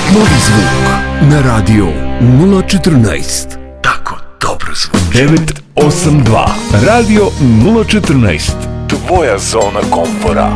Novi zvuk na radio 014. Tako dobro zvuči. 982 Radio 014. Tvoja zona komfora.